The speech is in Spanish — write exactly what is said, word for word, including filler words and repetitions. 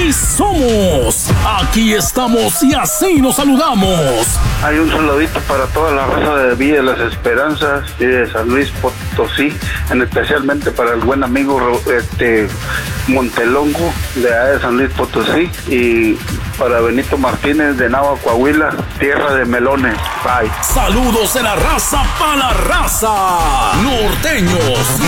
así somos, aquí estamos y así nos saludamos. Hay un saludito para toda la raza de Villa de las Esperanzas y de San Luis Potosí, en especialmente para el buen amigo este Montelongo de, de San Luis Potosí, y para Benito Martínez de Nahua, Coahuila, tierra de melones. Bye. Saludos de la raza para la raza. Norteños.